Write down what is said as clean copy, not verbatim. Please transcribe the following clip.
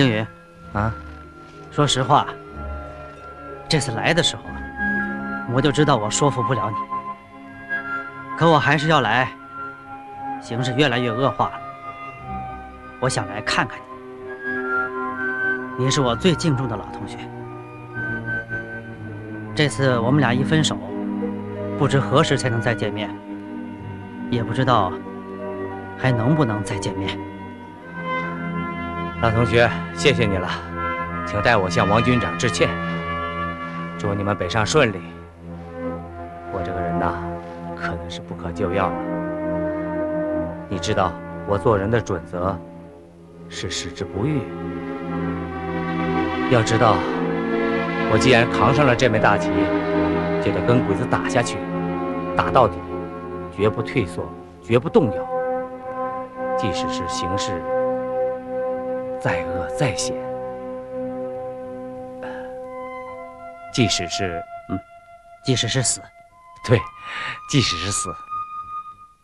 星宇， 啊， 说实话，这次来的时候，我就知道我说服不了你，可我还是要来。形势越来越恶化了，我想来看看你。你是我最敬重的老同学。这次我们俩一分手，不知何时才能再见面，也不知道还能不能再见面。 老同学，谢谢你了，请代我向王军长致歉，祝你们北上顺利。我这个人呐，可能是不可救药了。你知道我做人的准则是矢志不渝。要知道，我既然扛上了这枚大旗，就得跟鬼子打下去，打到底，绝不退缩，绝不动摇。即使是形势再恶再险，即使是即使是死， 对，即使是死。